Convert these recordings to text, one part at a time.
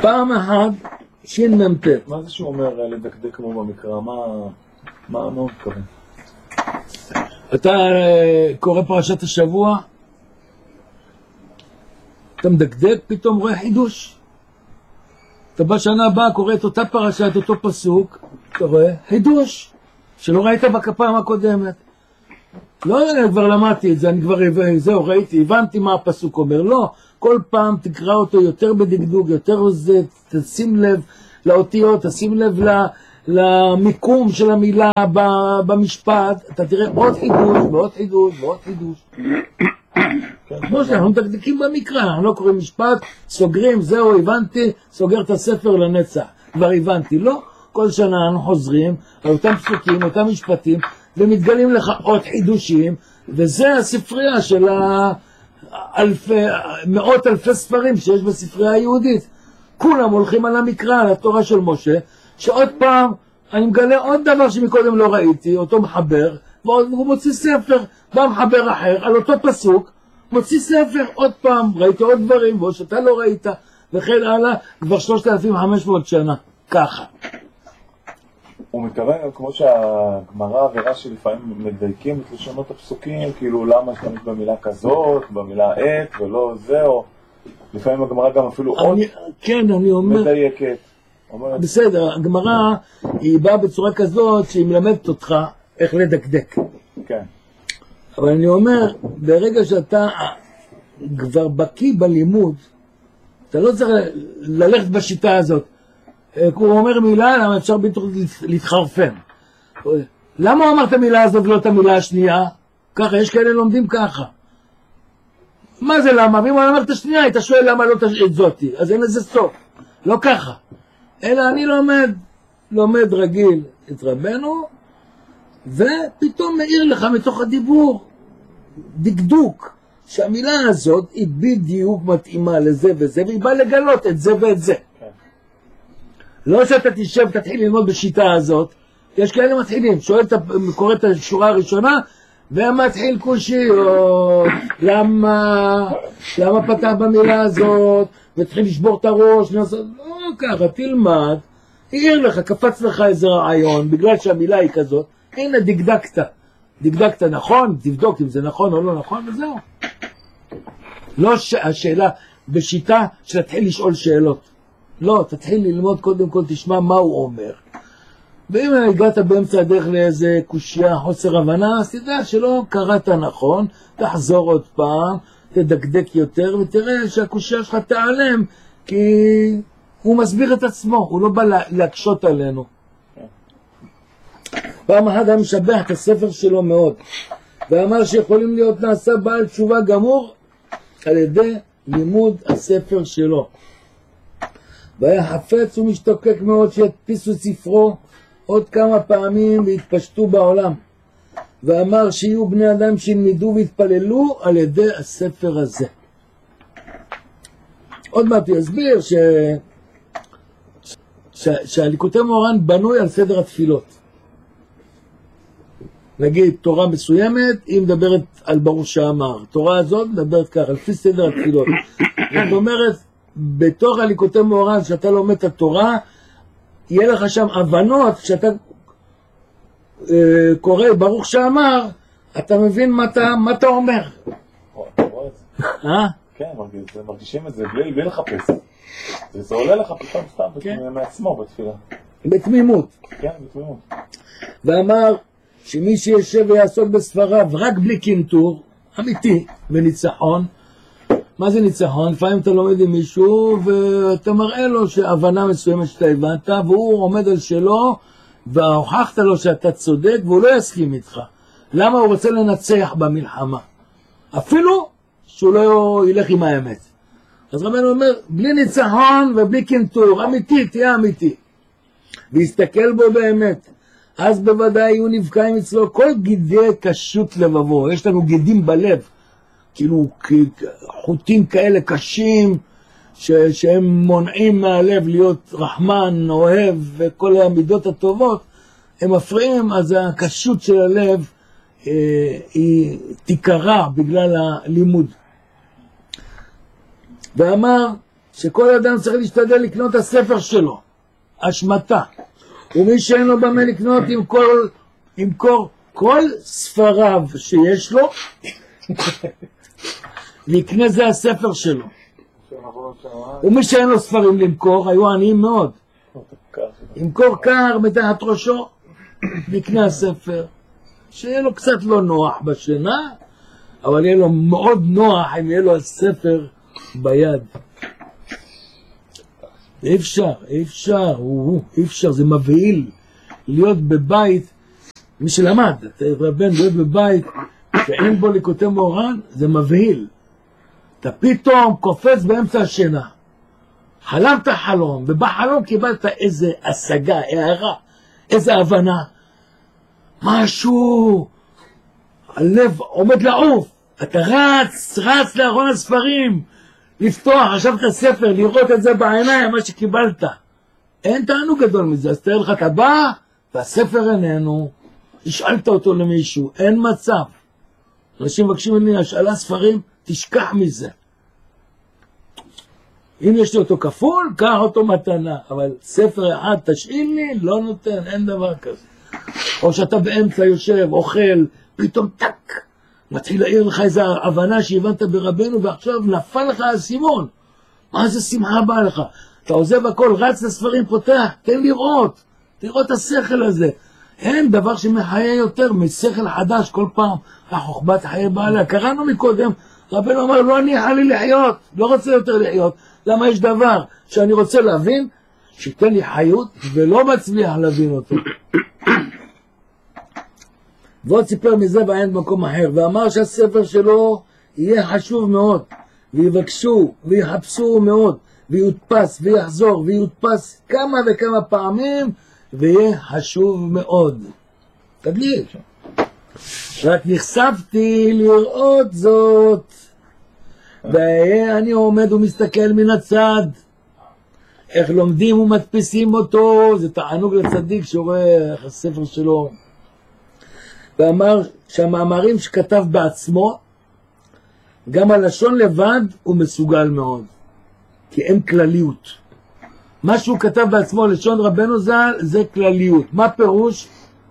פעם אחת ש"מ-ט. מה זה שהוא אומר לדקדק כמו במקרא? מה הוא מתכוון? אתה קורא פרשת השבוע, אתה מדקדק, פתאום רואה חידוש. אתה בשנה הבאה קורא את אותה פרשה, את אותו פסוק, אתה רואה חידוש שלא ראית בפעם הקודמת. לא, אני כבר למדתי את זה, אני כבר זהו, ראיתי, הבנתי מה הפסוק אומר. לא, כל פעם תקרא אותו יותר בדקדוק, יותר זה, תשים לב לאותיות, תשים לב למיקום של המילה במשפט, אתה תראה עוד חידוש ועוד חידוש ועוד חידוש. כמו שאנחנו מדקדקים במקרא, אנחנו לא קוראים משפט, סוגרים, זהו, הבנתי, סוגר את הספר לנצח, כבר הבנתי. לא, כל שנה אנחנו חוזרים על אותם פסוקים, אותם משפטים, ומתגלים לך עוד חידושים, וזה הספרייה של מאות אלפי ספרים שיש בספרייה היהודית. כולם הולכים על המקרא, על התורה של משה, שעוד פעם אני מגלה עוד דבר שמקודם לא ראיתי, אותו מחבר, והוא מוציא ספר, בא מחבר אחר, על אותו פסוק, מוציא ספר עוד פעם, ראיתי עוד דברים, או שאתה לא ראית, וכן הלאה, כבר 3,500 שנה, ככה. הוא מתכוון, כמו שהגמרא ורש"י לפעמים מדייקים את לשונות הפסוקים, כאילו למה השתמש במילה כזאת, במילה עת, ולא זה, או לפעמים הגמרא גם אפילו עוד מדייקת. בסדר, הגמרא היא באה בצורה כזאת שהיא מלמדת אותך איך לדקדק. כן. אבל אני אומר, ברגע שאתה כבר בקיא בלימוד, אתה לא צריך ללכת בשיטה הזאת. הוא אומר מילה, למה אפשר בטח להתחרפן. למה הוא אמר את המילה הזאת ולא את המילה השנייה? ככה, יש כאלה לומדים ככה. מה זה למה? ואם הוא אומר את השנייה, אתה שואל למה לא את זאתי. אז אין לזה סוף. לא ככה. אלא אני לומד רגיל את רבנו, ופתאום מאיר לך מתוך הדיבור דקדוק, שהמילה הזאת היא בדיוק מתאימה לזה וזה, והיא באה לגלות את זה ואת זה. לא שאתה תשב, תתחיל ללמוד בשיטה הזאת, יש כאלה מתחילים, קורא את השורה הראשונה, ומתחיל קושיות, למה פתח במילה הזאת, ותתחיל לשבור את הראש, לא ככה, תלמד, העיר לך, קפץ לך איזה רעיון, בגלל שהמילה היא כזאת, הנה דקדקת נכון, תבדוק אם זה נכון או לא נכון, וזהו. לא השאלה בשיטה שתתחיל לשאול שאלות. לא, תתחיל ללמוד קודם כל, תשמע מה הוא אומר. ואם הגעת באמצע הדרך לאיזה קושיה, חוסר הבנה, אז תדע שלא קראת נכון, תחזור עוד פעם, תדקדק יותר, ותראה שהקושיה שלך תיעלם, כי הוא מסביר את עצמו, הוא לא בא להקשות עלינו. פעם אחת היה משבח את הספר שלו מאוד, ואמר שיכולים להיות נעשה בעל תשובה גמור על ידי לימוד הספר שלו. והיה חפץ ומשתוקק מאוד שידפיסו ספרו עוד כמה פעמים והתפשטו בעולם, ואמר שיהיו בני אדם שילמדו והתפללו על ידי הספר הזה. עוד מעט יסביר שהליקוטי מוהר"ן בנוי על סדר התפילות. נגיד תורה מסוימת היא מדברת על ברוך שאמר, תורה הזאת מדברת ככה לפי סדר התפילות. זאת אומרת, בתוך הליקוטי מוהר"ן שאתה לומד את התורה, יהיה לך שם הבנות, כשאתה קורא ברוך שאמר, אתה מבין מה אתה אומר. אתה רואה את זה? כן, מרגישים את זה בלי לחפש. זה עולה לך פתאום סתם מעצמו בתפילה. בתמימות. כן, בתמימות. ואמר שמי שישב ויעסוק בספריו רק בלי קינטור, אמיתי וניצחון. מה זה ניצחון? לפעמים אתה לומד עם מישהו ואתה מראה לו שהבנה מסוימת שאתה הבנת, והוא עומד על שלו והוכחת לו שאתה צודק והוא לא יסכים איתך. למה? הוא רוצה לנצח במלחמה, אפילו שהוא לא ילך עם האמת. אז רבנו אומר, בלי ניצחון ובלי קינטור, אמיתי, תהיה אמיתי, ויסתכל בו באמת, אז בוודאי יהיו נבקעים אצלו כל גידי קשות לבבו. יש לנו גידים בלב, כאילו חוטים כאלה קשים, שהם מונעים מהלב להיות רחמן, אוהב, וכל המידות הטובות, הם מפריעים, אז הקשות של הלב היא תיקרע בגלל הלימוד. ואמר שכל אדם צריך להשתדל לקנות את הספר שלו, השמטה. ומי שאין לו במה לקנות ימכור כל ספריו שיש לו, ויקנה זה הספר שלו. ומי שאין לו ספרים למכור, היו עניים מאוד. ימכור קר מתחת ראשו, ויקנה הספר. שיהיה לו קצת לא נוח בשינה, אבל יהיה לו מאוד נוח אם יהיה לו הספר ביד. אי אפשר, זה מבהיל להיות בבית, מי שלמד, רבן להיות בבית שאין בו ליקוטי מורן, זה מבהיל. אתה פתאום קופץ באמצע השינה, חלמת חלום, ובחלום קיבלת איזה השגה, הערה, איזה הבנה, משהו, הלב עומד לעוף, אתה רץ לארון הספרים, לפתוח, עכשיו את הספר, לראות את זה בעיניים, מה שקיבלת. אין תענוג גדול מזה, אז תראה לך, אתה בא, והספר איננו, השאלת אותו למישהו, אין מצב. אנשים מבקשים ממני, השאלה ספרים, תשכח מזה. אם יש לי אותו כפול, קח אותו מתנה, אבל ספר אחד תשאיל לי, לא נותן, אין דבר כזה. או שאתה באמצע יושב, אוכל, פתאום טק, מתחיל להעיר לך איזו הבנה שהבנת ברבנו, ועכשיו נפל לך הסימון. מה זה שמחה באה לך? אתה עוזב הכל, רץ לספרים, פותח, תן לראות את השכל הזה. אין דבר שמחיה יותר משכל חדש כל פעם, החוכמת חיי בעליה. קראנו מקודם, רבנו אמר, לא ניחא לי לחיות, לא רוצה יותר לחיות. למה יש דבר שאני רוצה להבין, שייתן לי חיות ולא מצליח להבין אותו. ועוד סיפר מזה בעין במקום אחר, ואמר שהספר שלו יהיה חשוב מאוד, ויבקשו ויחפשו מאוד, ויודפס ויחזור ויודפס כמה וכמה פעמים, ויהיה חשוב מאוד. תדליק. רק נחשפתי לראות זאת, ואני עומד ומסתכל מן הצד, איך לומדים ומדפיסים אותו, זה תענוג לצדיק שרואה איך הספר שלו. ואמר שהמאמרים שכתב בעצמו, גם הלשון לבד הוא מסוגל מאוד, כי אין כלליות. מה שהוא כתב בעצמו, לשון רבנו ז"ל, זה כלליות. מה פירוש?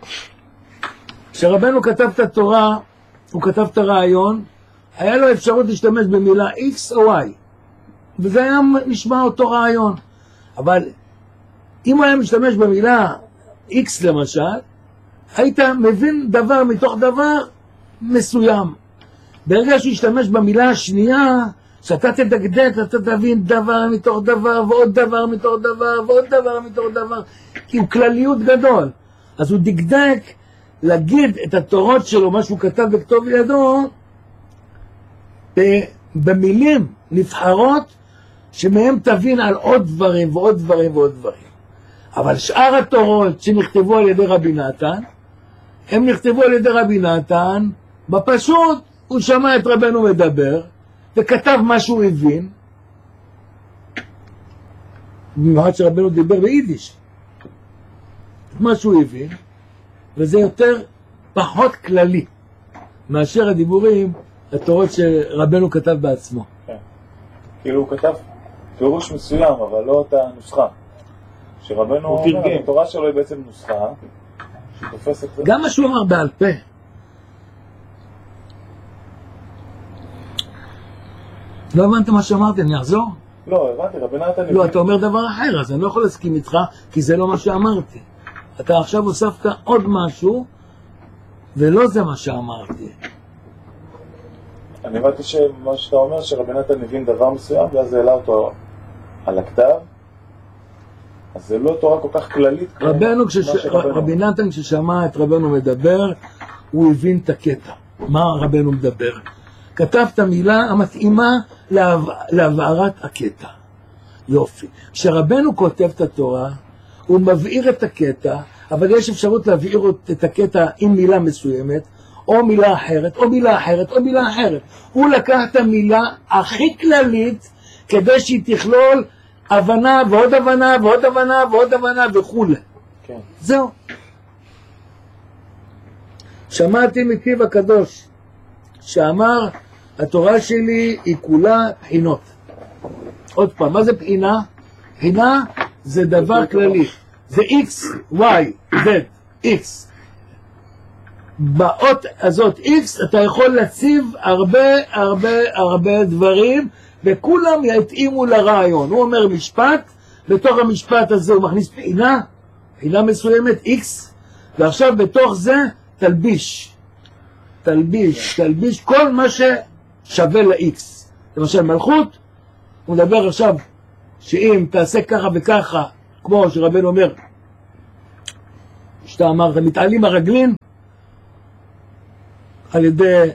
כשרבנו כתב את התורה, הוא כתב את הרעיון, היה לו אפשרות להשתמש במילה X או Y, וזה היה נשמע אותו רעיון. אבל אם הוא היה משתמש במילה X למשל, היית מבין דבר מתוך דבר מסוים. ברגע שהוא ישתמש במילה השנייה, שאתה תדקדק, אתה תבין דבר מתוך דבר, ועוד דבר מתוך דבר, ועוד דבר מתוך דבר, כי הוא כלליות גדול. אז הוא דקדק להגיד את התורות שלו, מה שהוא כתב בכתוב ידו, במילים נבחרות, שמהם תבין על עוד דברים ועוד דברים ועוד דברים. אבל שאר התורות שנכתבו על ידי רבי נתן, הם נכתבו על ידי רבי נתן, בפשוט הוא שמע את רבנו מדבר, וכתב מה שהוא הבין, במיוחד שרבנו דיבר ביידיש, מה שהוא הבין, וזה יותר פחות כללי, מאשר הדיבורים, התורות שרבנו כתב בעצמו. כן. כאילו הוא כתב פירוש מסוים, אבל לא את הנוסחה. שרבנו אומר, התורה שלו היא בעצם נוסחה, שתופסת... גם מה שהוא אמר בעל פה. לא הבנת מה שאמרתי, אני אחזור? לא, הבנתי, רבי נתן... לא, אתה אומר דבר אחר, אז אני לא יכול להסכים איתך, כי זה לא מה שאמרתי. אתה עכשיו הוספת עוד משהו, ולא זה מה שאמרתי. אני הבנתי שמה שאתה אומר, שרבי נתן הבין דבר מסוים, ואז העלה אותו על הכתב, אז זה לא תורה כל כך כללית. רבי נתן כששמע את רבנו מדבר, הוא הבין את הקטע. מה רבנו מדבר? כתב את המילה המתאימה להבהרת הקטע. יופי. כשרבנו כותב את התורה, הוא מבהיר את הקטע, אבל יש אפשרות להבהיר את הקטע עם מילה מסוימת, או מילה אחרת, או מילה אחרת, או מילה אחרת. הוא לקח את המילה הכי כללית, כדי שהיא תכלול הבנה ועוד הבנה ועוד הבנה ועוד הבנה וכו'. כן. זהו. שמעתי מפיו הקדוש, שאמר, התורה שלי היא כולה בחינות. עוד פעם, מה זה בחינה? בחינה זה דבר כללי. זה X, Y, Z, X. באות הזאת X אתה יכול להציב הרבה דברים, וכולם יתאימו לרעיון. הוא אומר משפט, בתוך המשפט הזה הוא מכניס בחינה מסוימת X, ועכשיו בתוך זה תלביש כל מה ששווה ל-X. למשל מלכות, הוא מדבר עכשיו שאם תעשה ככה וככה, כמו שרבנו אומר, שאתה אמרת, מתעלים הרגלין, על ידי,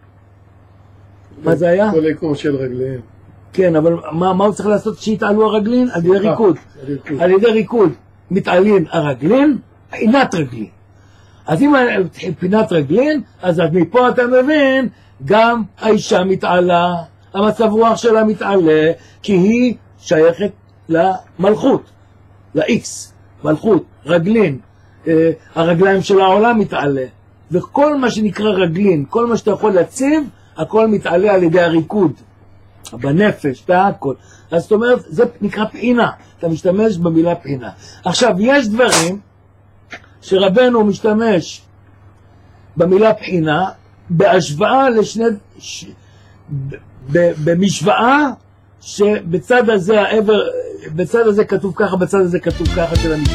מה זה היה? כל עיקור של רגליהם. כן, אבל מה הוא צריך לעשות שיתעלו הרגלין? על ידי ריקוד. על ידי ריקוד מתעלים הרגלין, פינת רגלין. אז אם פינת רגלין, אז מפה אתה מבין, גם האישה מתעלה, המצב רוח שלה מתעלה, כי היא שייכת למלכות, ל-X, מלכות, רגלין, הרגליים של העולם מתעלה. וכל מה שנקרא רגלין, כל מה שאתה יכול להציב, הכל מתעלה על ידי הריקוד, בנפש, בהכל. אז זאת אומרת, זה נקרא בחינה, אתה משתמש במילה בחינה. עכשיו, יש דברים שרבנו משתמש במילה בחינה, בהשוואה לשני, במשוואה, שבצד הזה העבר, בצד הזה כתוב ככה, בצד הזה כתוב ככה של המשוואה.